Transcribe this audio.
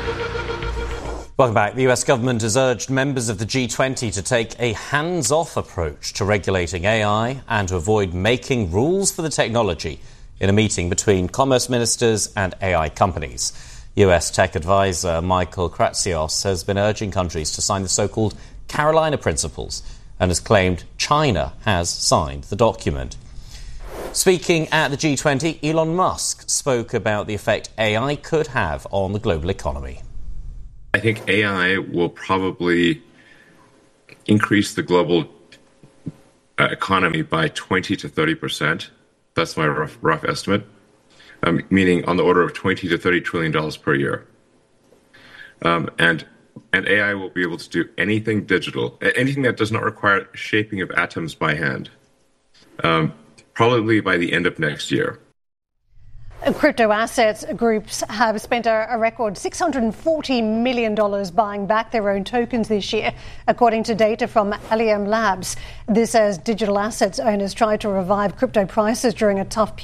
Welcome back. The US government has urged members of the G20 to take a hands-off approach to regulating AI and to avoid making rules for the technology in a meeting between commerce ministers and AI companies. US tech advisor Michael Kratsios has been urging countries to sign the so-called Carolina Principles and has claimed China has signed the document. Speaking at the G20, Elon Musk spoke about the effect AI could have on the global economy. I think AI will probably increase the global economy by 20 to 30%. That's my rough estimate, meaning on the order of $20 to $30 trillion per year. And AI will be able to do anything digital, anything that does not require shaping of atoms by hand, probably by the end of next year. Crypto assets groups have spent a record $640 million buying back their own tokens this year, according to data from Allium Labs. This as digital assets owners try to revive crypto prices during a tough period.